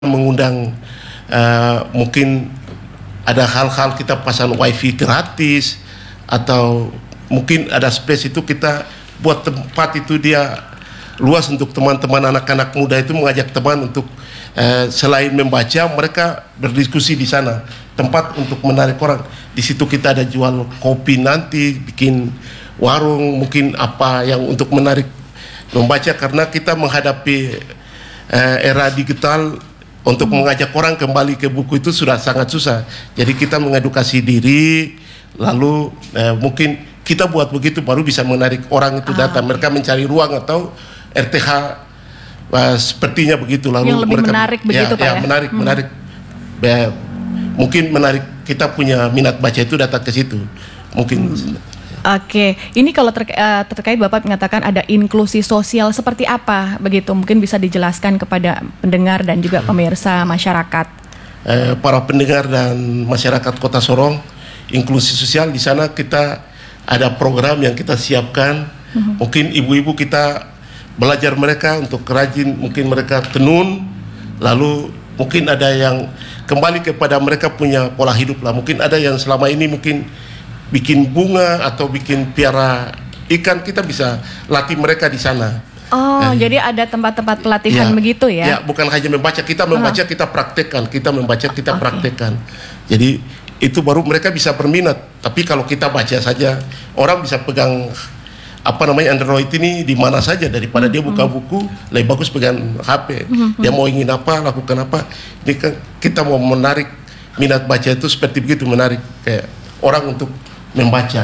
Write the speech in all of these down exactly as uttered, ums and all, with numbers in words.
mengundang uh, mungkin ada hal-hal kita pasang wifi gratis atau mungkin ada space itu kita buat tempat itu dia luas untuk teman-teman anak-anak muda itu mengajak teman untuk uh, selain membaca mereka berdiskusi di sana, tempat untuk menarik orang. Di situ kita ada jual kopi nanti, bikin warung mungkin apa yang untuk menarik membaca karena kita menghadapi uh, era digital. Untuk mengajak orang kembali ke buku itu sudah sangat susah. Jadi kita mengedukasi diri, lalu eh, mungkin kita buat begitu baru bisa menarik orang itu datang. Ah, mereka mencari ruang atau R T H eh, sepertinya begitu. Lalu yang lebih mereka, menarik ya, begitu Pak ya? ya? menarik, hmm. menarik. Ya, mungkin menarik kita punya minat baca itu datang ke situ. Mungkin. Hmm. Oke, ini kalau terka, uh, terkait Bapak mengatakan ada inklusi sosial seperti apa begitu? Mungkin bisa dijelaskan kepada pendengar dan juga pemirsa masyarakat. Eh, para pendengar dan masyarakat Kota Sorong, inklusi sosial di sana kita ada program yang kita siapkan. Uh-huh. Mungkin ibu-ibu kita belajar mereka untuk rajin, mungkin mereka tenun, lalu mungkin ada yang kembali kepada mereka punya pola hidup lah. Mungkin ada yang selama ini mungkin bikin bunga atau bikin piara ikan, kita bisa latih mereka di sana. Oh, eh, jadi ada tempat-tempat pelatihan ya, begitu ya? Ya, bukan hanya membaca, kita membaca, uh-huh. kita praktekkan, kita membaca, kita okay. praktekkan. Jadi itu baru mereka bisa berminat. Tapi kalau kita baca saja, orang bisa pegang apa namanya Android ini di mana saja daripada uh-huh. dia buka buku, lebih bagus pegang H P. Uh-huh. Dia mau ingin apa, lakukan apa. Ini kan kita mau menarik minat baca itu seperti begitu, menarik kayak orang untuk membaca.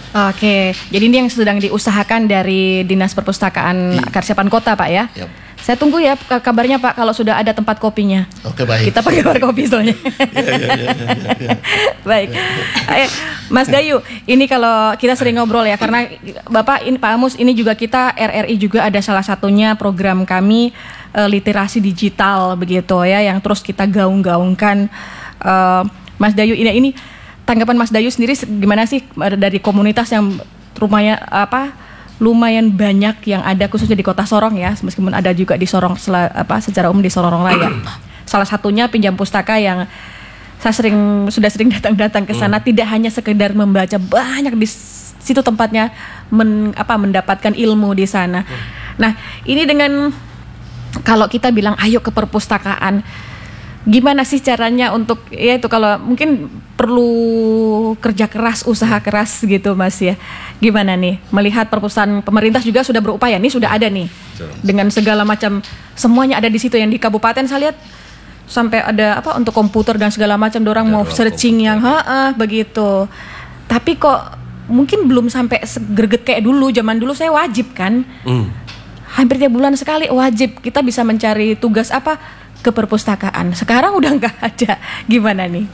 Oke, jadi ini yang sedang diusahakan dari Dinas Perpustakaan Karsyapan Kota, Pak ya. Yep. Saya tunggu ya kabarnya Pak kalau sudah ada tempat kopinya. Oke, baik. Kita pakai bar kopi soalnya. ya, ya, ya, ya, ya. Baik. Eh, Mas Dayu, ini kalau kita sering ngobrol ya karena Bapak ini Pak Amus ini juga kita R R I juga ada salah satunya program kami uh, literasi digital begitu ya yang terus kita gaung-gaungkan. Uh, Mas Dayu ini ini tanggapan Mas Dayu sendiri gimana sih dari komunitas yang rumahnya apa lumayan banyak yang ada khususnya di Kota Sorong ya, meskipun ada juga di Sorong sel, apa secara umum di Sorong Raya. Salah satunya pinjam pustaka yang saya sering sudah sering datang-datang ke sana, hmm. tidak hanya sekedar membaca, banyak di situ tempatnya men, apa mendapatkan ilmu di sana. Hmm. Nah, ini dengan kalau kita bilang ayo ke perpustakaan, gimana sih caranya untuk ya itu kalau mungkin perlu kerja keras, usaha keras gitu Mas ya. Gimana nih melihat perpustakaan pemerintah juga sudah berupaya, nih sudah ada nih dengan segala macam semuanya ada di situ yang di kabupaten saya lihat sampai ada apa untuk komputer dan segala macam dorang mau searching yang ha begitu. Tapi kok mungkin belum sampai greget kayak dulu. Zaman dulu saya wajib kan. Mm. Hampir tiap bulan sekali wajib kita bisa mencari tugas apa ke perpustakaan. Sekarang udah nggak ada. Gimana nih?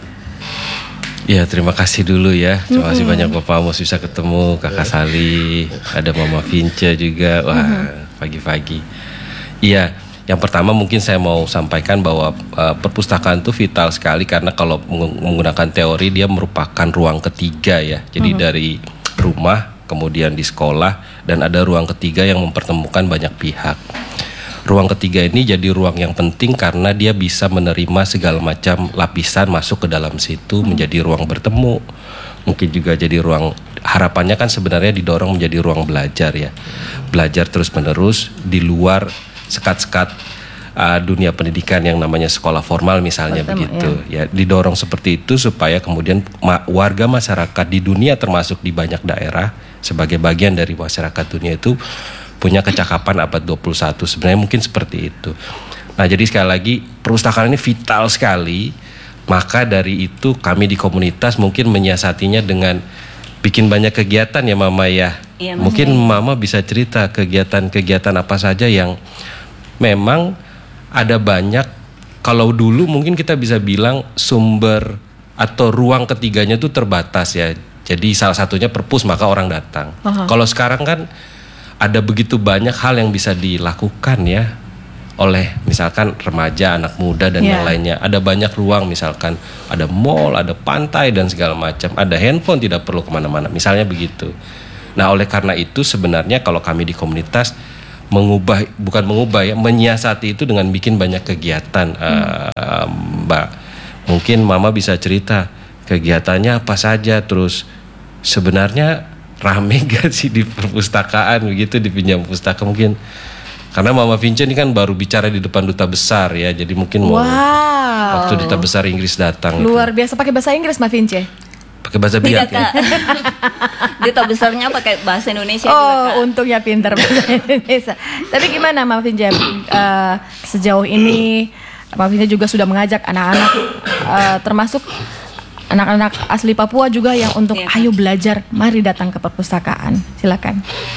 Ya terima kasih dulu ya. Terima kasih mm-hmm. banyak Bapak Amos bisa ketemu Kakak Sali, ada Mama Vince juga. Wah mm-hmm. pagi-pagi. Iya, yang pertama mungkin saya mau sampaikan bahwa uh, perpustakaan itu vital sekali karena kalau menggunakan teori dia merupakan ruang ketiga ya. Jadi mm-hmm. dari rumah kemudian di sekolah dan ada ruang ketiga yang mempertemukan banyak pihak. Ruang ketiga ini jadi ruang yang penting karena dia bisa menerima segala macam lapisan masuk ke dalam situ, menjadi ruang bertemu. Mungkin juga jadi ruang, harapannya kan sebenarnya didorong menjadi ruang belajar ya. Belajar terus menerus di luar sekat-sekat uh, dunia pendidikan yang namanya sekolah formal misalnya. Betul, begitu ya. ya. Didorong seperti itu supaya kemudian ma- warga masyarakat di dunia termasuk di banyak daerah sebagai bagian dari masyarakat dunia itu punya kecakapan abad dua puluh satu, sebenarnya mungkin seperti itu. Nah jadi sekali lagi perpustakaan ini vital sekali, maka dari itu kami di komunitas mungkin menyiasatinya dengan bikin banyak kegiatan ya Mama ya. Iya, mungkin ya. Mama bisa cerita kegiatan-kegiatan apa saja yang memang ada banyak. Kalau dulu mungkin kita bisa bilang sumber atau ruang ketiganya itu terbatas ya. Jadi salah satunya perpus maka orang datang. Uh-huh. Kalau sekarang kan ada begitu banyak hal yang bisa dilakukan ya oleh misalkan remaja, anak muda dan yeah. yang lainnya. Ada banyak ruang misalkan ada mall, ada pantai dan segala macam. Ada handphone tidak perlu kemana-mana misalnya begitu. Nah oleh karena itu sebenarnya kalau kami di komunitas mengubah, bukan mengubah ya, menyiasati itu dengan bikin banyak kegiatan. hmm. uh, Mbak, mungkin Mama bisa cerita kegiatannya apa saja, terus sebenarnya rame gak sih di perpustakaan begitu, di pinjam pustaka mungkin. Karena Mama Vince ini kan baru bicara di depan duta besar ya, jadi mungkin mau wow. waktu duta besar Inggris datang. Luar itu. biasa pakai bahasa Inggris, Mbak Vince? Pakai bahasa Biak ya? Duta besarnya pakai bahasa Indonesia oh, juga, Kak. untungnya pintar bahasa Indonesia. Tapi gimana Mbak Vince, uh, sejauh ini Mbak Vince juga sudah mengajak anak-anak, uh, termasuk anak-anak asli Papua juga yang untuk ya, ayo belajar, mari datang ke perpustakaan. Silakan.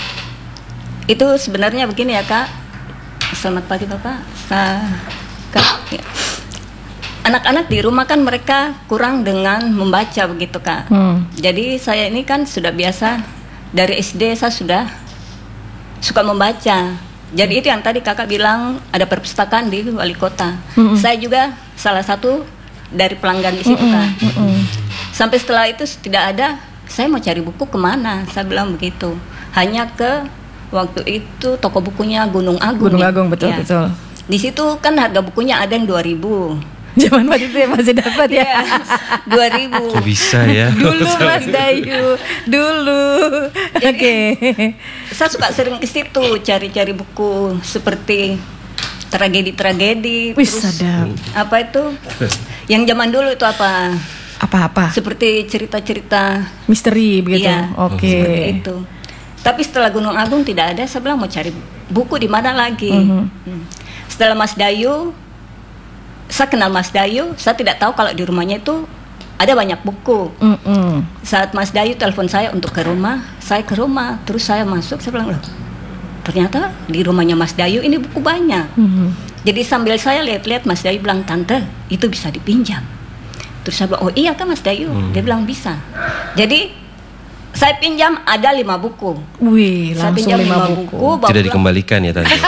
Itu sebenarnya begini ya, Kak. Selamat pagi Bapak. Sa- Kak, ya. Anak-anak di rumah kan mereka kurang dengan membaca begitu, Kak. Hmm. Jadi saya ini kan sudah biasa dari S D saya sudah suka membaca. Jadi itu yang tadi Kakak bilang ada perpustakaan di wali kota. Hmm. Saya juga salah satu dari pelanggan di situ, hmm. Kak. Hmm. Sampai setelah itu tidak ada, saya mau cari buku kemana? Saya bilang begitu. Hanya ke waktu itu toko bukunya Gunung Agung. Gunung Agung, betul, ya. Betul. Di situ kan harga bukunya ada yang dua ribu. Zaman waktu itu ya masih dapat ya. dua ribu. Kok bisa ya? Dulu Mas Dayu, dulu. Oke. Okay. Saya suka sering ke situ cari-cari buku seperti tragedi-tragedi. Wih, terus sadap. Apa itu? Yang zaman dulu itu apa? Apa-apa? Seperti cerita-cerita misteri begitu. Iya, oke. Okay. Itu. Tapi setelah Gunung Agung tidak ada, saya bilang mau cari buku di mana lagi. Mm-hmm. Setelah Mas Dayu, saya kenal Mas Dayu, saya tidak tahu kalau di rumahnya itu ada banyak buku. Mm-hmm. Saat Mas Dayu telepon saya untuk ke rumah, saya ke rumah, terus saya masuk, saya bilang, loh, ternyata di rumahnya Mas Dayu ini buku banyak. Mm-hmm. Jadi sambil saya lihat-lihat, Mas Dayu bilang, tante, itu bisa dipinjam. Terus saya bilang, oh iya kan Mas Dayu? Mm. Dia bilang bisa. Jadi saya pinjam ada lima buku. Wih, saya langsung pinjam lima, lima buku. buku Tidak dikembalikan ya tante.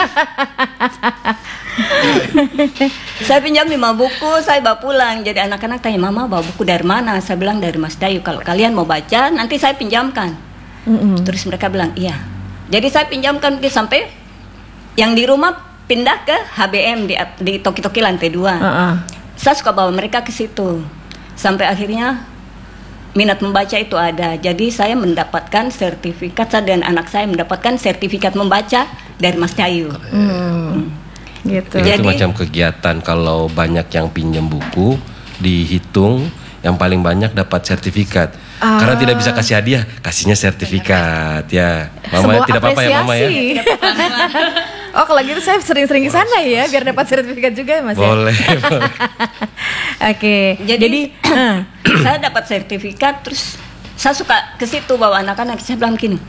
Saya pinjam lima buku, saya bawa pulang. Jadi anak-anak tanya, Mama bawa buku dari mana? Saya bilang dari Mas Dayu. Kalau kalian mau baca, nanti saya pinjamkan. Mm-hmm. Terus mereka bilang iya. Jadi saya pinjamkan sampai yang di rumah pindah ke H B M di, di Toki-Toki lantai dua. Uh-uh. Saya suka bawa mereka ke situ. Sampai akhirnya minat membaca itu ada. Jadi saya mendapatkan sertifikat, saya dan anak saya mendapatkan sertifikat membaca dari Mas Dayu. Hmm. Hmm. Gitu. Jadi, itu macam kegiatan kalau banyak yang pinjam buku dihitung yang paling banyak dapat sertifikat. Ah. Karena tidak bisa kasih hadiah, kasihnya sertifikat ya. Mama tidak apa-apa ya Mama ya. Oh kalau gitu saya sering-sering ke sana ya biar dapat sertifikat juga ya Mas. Boleh. Ya? Oke. Okay. Jadi, Jadi saya dapat sertifikat, terus saya suka ke situ bawa anak-anak. Saya bilang gini,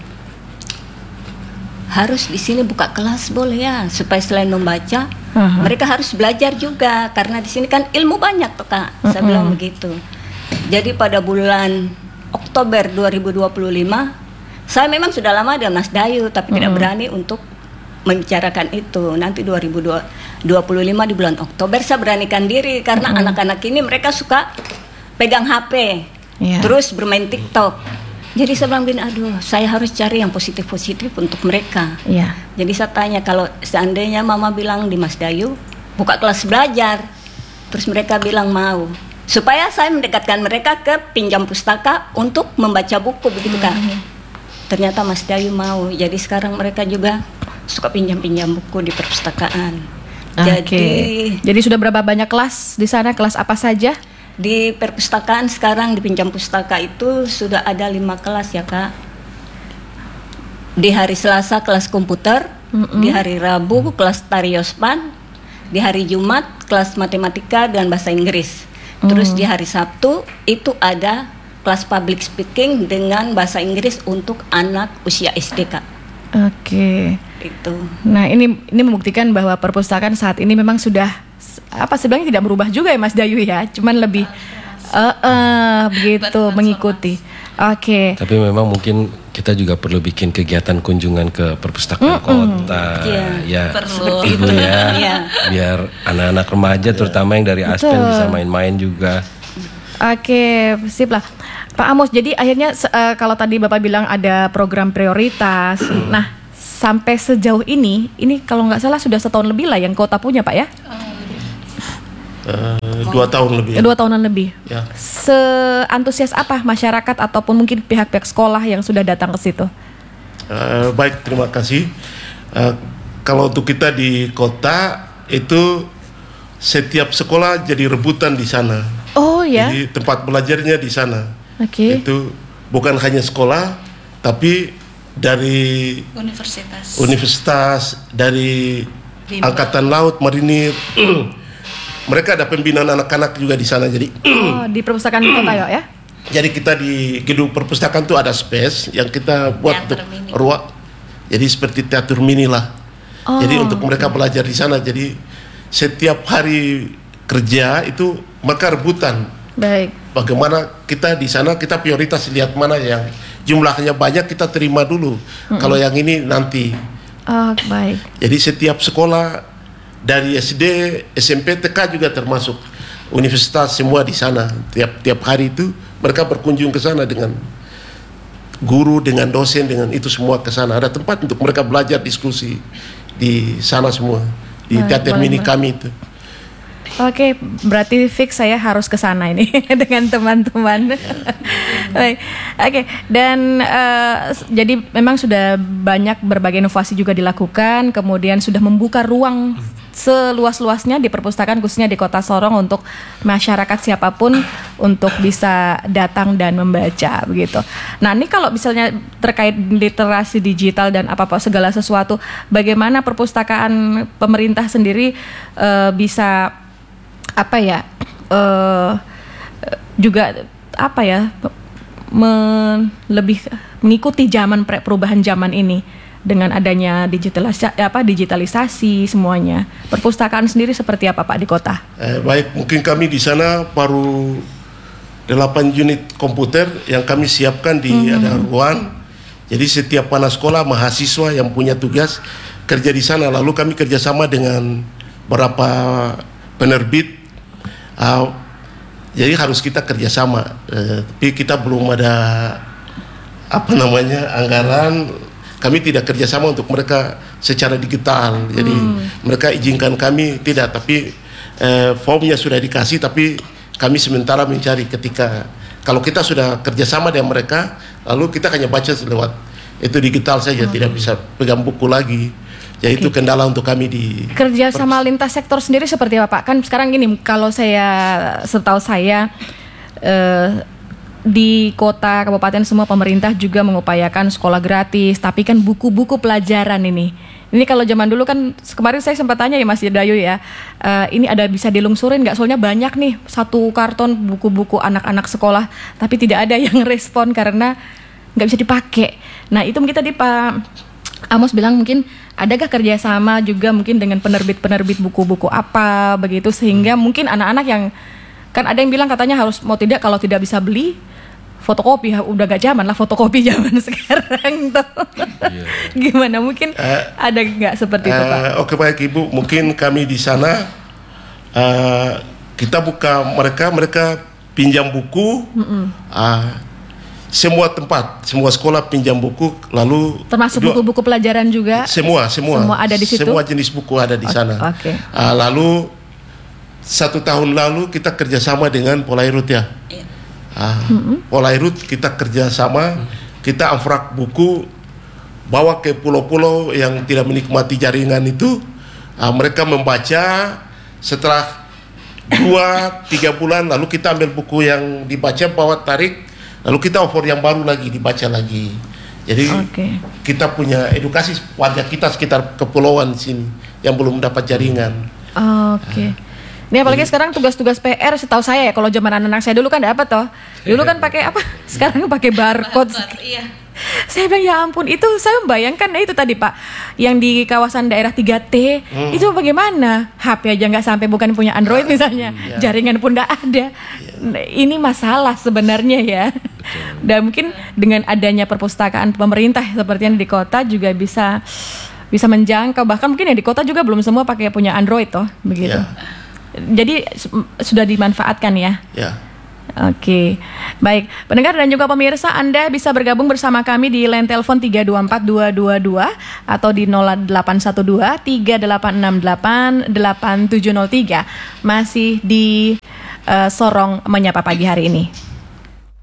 harus di sini buka kelas boleh ya, supaya selain membaca, uh-huh. mereka harus belajar juga karena di sini kan ilmu banyak tuh Kak. Uh-huh. Saya bilang begitu. Jadi pada bulan Oktober dua ribu dua puluh lima, saya memang sudah lama dengan Mas Dayu, tapi uh-huh. tidak berani untuk membicarakan itu. Nanti dua ribu dua puluh lima di bulan Oktober saya beranikan diri karena mm-hmm. anak-anak ini mereka suka pegang H P, yeah. terus bermain TikTok. Jadi saya bilang gini, aduh, saya harus cari yang positif-positif untuk mereka. Yeah. Jadi saya tanya, kalau seandainya Mama bilang di Mas Dayu buka kelas belajar, terus mereka bilang mau, supaya saya mendekatkan mereka ke pinjam pustaka untuk membaca buku begitu Kak. Mm-hmm. Ternyata Mas Dayu mau. Jadi sekarang mereka juga suka pinjam-pinjam buku di perpustakaan. Okay. Jadi, jadi sudah berapa banyak kelas di sana? Kelas apa saja? Di perpustakaan sekarang di pinjam pustaka itu sudah ada lima kelas ya Kak. Di hari Selasa kelas komputer, mm-hmm. di hari Rabu kelas tariospan, di hari Jumat kelas matematika dan bahasa Inggris. Mm. Terus di hari Sabtu itu ada kelas public speaking dengan bahasa Inggris untuk anak usia S D Kak. Oke. Itu. Nah ini ini membuktikan bahwa perpustakaan saat ini memang sudah apa sebenarnya tidak berubah juga ya Mas Dayu ya, cuman lebih uh, uh, begitu mengikuti. Oke. Tapi memang mungkin kita juga perlu bikin kegiatan kunjungan ke perpustakaan mm-hmm. kota, ya, ya perlu itu ya, ya, biar anak-anak remaja terutama yang dari Aspen bisa main-main juga. Oke, sip lah. Pak Amos, jadi akhirnya uh, kalau tadi Bapak bilang ada program prioritas, nah sampai sejauh ini, ini kalau nggak salah sudah setahun lebih lah yang kota punya Pak ya? Uh, dua tahun lebih. Dua tahunan lebih. Ya. Seantusias apa masyarakat ataupun mungkin pihak-pihak sekolah yang sudah datang ke situ? Uh, baik, terima kasih. Uh, kalau untuk kita di kota itu setiap sekolah jadi rebutan di sana. Oh ya. Jadi tempat belajarnya di sana. Oke. Okay. Itu bukan hanya sekolah, tapi dari universitas, universitas dari Rimba. Angkatan Laut, Marinir. Mereka ada pembinaan anak-anak juga di sana. Jadi oh, di perpustakaan kota ya? Jadi kita di gedung perpustakaan itu ada space yang kita buat untuk ruang. Jadi seperti teater mini lah. Oh, jadi untuk mereka okay. belajar di sana. Jadi setiap hari kerja itu mereka rebutan. Baik. Bagaimana kita di sana kita prioritas lihat mana yang jumlahnya banyak kita terima dulu. Mm-hmm. Kalau yang ini nanti. Oh, baik. Jadi setiap sekolah dari S D, S M P, T K juga termasuk universitas semua di sana. Tiap tiap hari itu mereka berkunjung ke sana dengan guru, dengan dosen, dengan itu semua ke sana. Ada tempat untuk mereka belajar diskusi di sana semua di teater mini kami itu. Oke, berarti fix saya harus ke sana ini dengan teman-teman. Baik, oke. Dan uh, jadi memang sudah banyak berbagai inovasi juga dilakukan, kemudian sudah membuka ruang seluas-luasnya di perpustakaan khususnya di Kota Sorong untuk masyarakat siapapun untuk bisa datang dan membaca begitu. Nah, ini kalau misalnya terkait literasi digital dan apa-apa segala sesuatu, bagaimana perpustakaan pemerintah sendiri uh, bisa apa ya uh, juga apa ya men, lebih mengikuti zaman perubahan zaman ini dengan adanya digitalisasi apa digitalisasi semuanya. Perpustakaan sendiri seperti apa Pak di kota? Eh, baik, mungkin kami di sana baru delapan unit komputer yang kami siapkan di hmm. ada ruang. Jadi setiap anak sekolah mahasiswa yang punya tugas kerja di sana. Lalu kami kerjasama dengan beberapa penerbit. Uh, jadi harus kita kerjasama, uh, tapi kita belum ada apa namanya anggaran. Kami tidak kerjasama untuk mereka secara digital. Jadi hmm. mereka izinkan kami tidak, tapi uh, formnya sudah dikasih, tapi kami sementara mencari ketika kalau kita sudah kerjasama dengan mereka, lalu kita hanya baca lewat itu digital saja, hmm. tidak bisa pegang buku lagi. Ya okay. Itu kendala untuk kami di kerja sama lintas sektor sendiri seperti apa Pak? Kan sekarang gini, kalau saya setahu saya eh, di kota kabupaten semua pemerintah juga mengupayakan sekolah gratis, tapi kan buku-buku pelajaran ini. Ini kalau zaman dulu kan kemarin saya sempat tanya ya Mas Dayu ya, uh, ini ada bisa dilungsurin nggak? Soalnya banyak nih satu karton buku-buku anak-anak sekolah, tapi tidak ada yang respon karena nggak bisa dipakai. Nah itu mungkin tadi Pak Amos bilang mungkin adakah kerjasama juga mungkin dengan penerbit-penerbit buku-buku apa begitu sehingga mungkin anak-anak yang kan ada yang bilang katanya harus mau tidak kalau tidak bisa beli fotokopi, udah gak zaman lah fotokopi zaman sekarang tuh. Yeah. Gimana mungkin uh, ada nggak seperti uh, itu Pak? Oke baik Ibu, mungkin kami di sana uh, kita buka mereka mereka pinjam buku. Mm-hmm. Uh, Semua tempat, semua sekolah pinjam buku, lalu termasuk dua, buku-buku pelajaran juga. Semua, semua, semua ada di situ. Semua jenis buku ada di sana. Oke. Okay. Uh, lalu satu tahun lalu kita kerjasama dengan Polairut ya. Uh, mm-hmm. Polairut kita kerjasama, kita amfrak buku, bawa ke pulau-pulau yang tidak menikmati jaringan itu. Uh, mereka membaca, setelah dua tiga bulan, lalu kita ambil buku yang dibaca, bawa tarik. Lalu kita offer yang baru lagi, dibaca lagi. Jadi okay. kita punya edukasi warga kita sekitar kepulauan sini yang belum dapat jaringan. Oke. Okay. Ini apalagi Jadi, sekarang tugas-tugas P R setahu saya ya, kalau zaman anak-anak saya dulu kan dapat toh. Dulu kan pakai apa? Sekarang pakai barcode. Iya. Saya bilang ya ampun, itu saya membayangkan nah itu tadi Pak yang di kawasan daerah tiga T hmm. itu bagaimana? H P aja nggak sampai, bukan punya Android misalnya, yeah. jaringan pun nggak ada. Yeah. Ini masalah sebenarnya ya. Betul. Dan mungkin dengan adanya perpustakaan pemerintah seperti yang di kota juga bisa bisa menjangkau, bahkan mungkin yang di kota juga belum semua pakai punya Android toh begitu. Yeah. Jadi sudah dimanfaatkan ya. Yeah. Oke, baik. Pendengar dan juga pemirsa, Anda bisa bergabung bersama kami di line telepon tiga dua empat dua dua dua atau di nol delapan satu dua tiga delapan enam delapan delapan tujuh nol tiga. Masih di uh, Sorong Menyapa pagi hari ini.